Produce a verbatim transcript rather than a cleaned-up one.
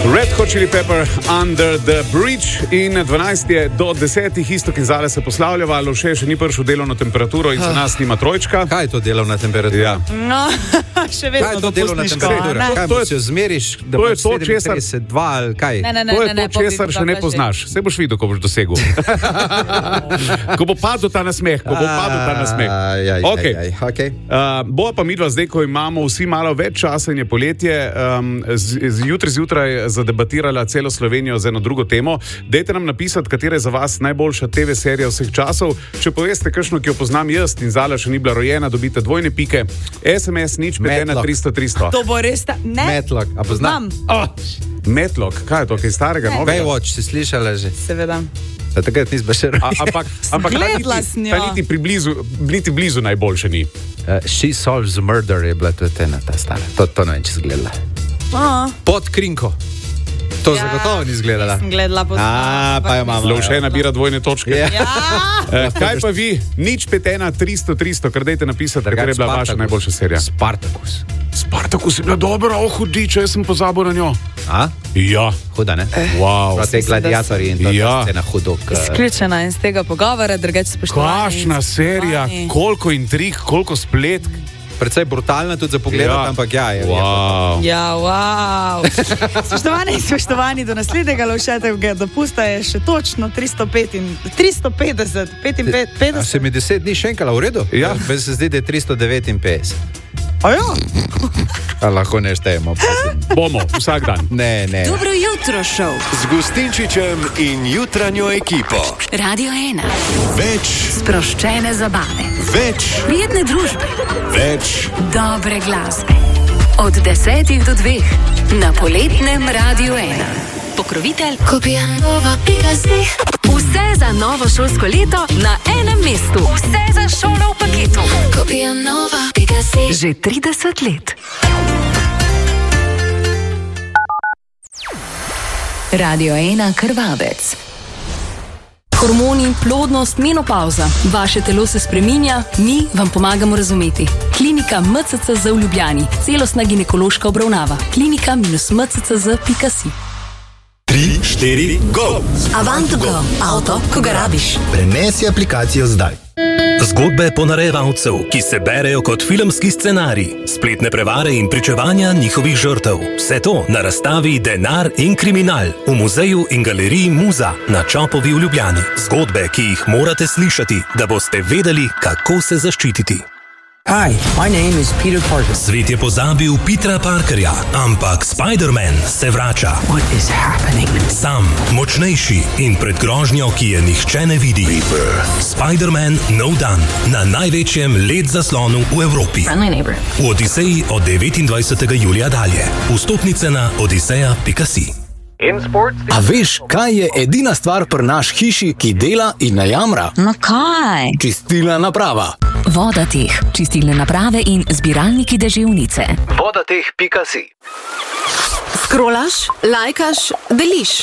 Red Hot Chili Pepper, Under the Bridge. In dvanajst je do desetih, Iztok in Zale se poslavljava, Lovše še ni prišel delovno temperaturo in za nas nima trojčka. Kaj je to delovna temperatura? Ja. No, še vedno dopustniško. Kaj To je- boš jo zmeriš, da to je boš to, česar- sedemintrideset dva ali kaj? Ne, ne, ne, To ne, je ne, to, česar še ne poznaš. Se boš videl, ko boš dosegel. Ko bo padel ta nasmeh, ko bo padel ta nasmeh. Aj, aj, Okej. aj, aj, okej. Uh, bo pa midva zdaj, ko imamo vsi malo več časa in je poletje, um, z, z jutri zjutraj zadebatirala celo Slovenijo z eno drugo temo. Dajte nam napisati, katera je za vas najboljša te ve serija vseh časov. Če poveste kakšno, ki jo poznam jaz in Zala še ni bila rojena, dobite dvojne pike. S M S nič pet ena Matlock. tristo tristo. To bo res ta... Ne, Matlock, a poznam? Oh, Matlock, kaj je to, kaj starega, novega? Baywatch, si slišala že? seveda. Da takrat nisi baš A, ampak ampak ta Gledala niti, sem jo. ta niti, priblizu, niti blizu najboljše ni. Uh, She Solves Murder je bila tudi ena ta stara. To, to ne vem, če si gledala. Oh, Pod krinko. To Ja, zagotovo nisi gledala. sem gledala poznam. A, pa jo imamo. Lovše nabira dvojne točke. Ja. Ja, Eh, kaj pa vi? Nič pet ena tristo tristo, kar dajte napisati, katera je bila vaša najboljša serija. Spartacus. Spartacus je bila dobra, oh hudiče, jaz sem pozabil na njo. A? Ja, Huda, ne? wow. Prav te gladiatorji in to Ja. je scena hudo. k- izključena in z tega pogovora, drugače spoštovani. Kašna serija, spoštovani. koliko intrig, koliko spletk. Precej brutalna tudi za pogled, Ja. ampak ja, je. Wow. Ja, wow. Spoštovani in spoštovani, do naslednjega Lovšetevega dopusta je še točno tristo pet in tristo petdeset, A se petinpetdeset. mi deset dni šenkala, v redu? Ja. Bez se zdi, da je tristo devetinpetdeset. A ja? A lahko ne štejemo. prosim. Bomo, vsak dan. Ne, ne. Dobro jutro, šov. Z Gustinčičem in jutranjo ekipo. Radio ena. Več, Sproščene zabave. več, Prijetne družbe. več. Dobre glasbe. Od desetih do dveh. Na poletnem Radio ena. Pokrovitelj Kopijanova.si. Vse za novo šolsko leto na enem mestu. Vse za šolo v paketu. Kopijanova.si. Že trideset let. Radio ena Krvavec. Hormoni, plodnost, menopavza. Vaše telo se spreminja, mi vam pomagamo razumeti. Klinika M C C Z v Ljubljani. Celostna ginekološka obravnava. Klinika M C C Z pika si. Tri, štiri, go! Avant go. Avto, ko ga rabiš. Prenesi aplikacijo zdaj. Zgodbe ponarejevalcev, ki se berejo kot filmski scenarij, spletne prevare in pričevanja njihovih žrtev. Vse to na razstavi Denar in kriminal v muzeju in galeriji Muza na Čopovi v Ljubljani. Zgodbe, ki jih morate slišati, da boste vedeli, kako se zaščititi. Hi, my name is Peter Parker. Svet je pozabil Petra Parkerja, ampak Spider-Man se vrača. What is happening? Sam, močnejši in pred grožnjo, ki je nihče ne vidi. Spider-Man No Dan na največjem led zaslonu v Evropi. V Odiseji od devetindvajsetega julija dalje. Vstopnice na odiseja pika si. A veš, kaj je edina stvar pri naš hiši, ki dela in ne jamra? No kaj? Čistilna naprava. Vodateh, čistilne naprave in zbiralniki deževnice. vodateh pika si. Scrollaš, lajkaš, deliš.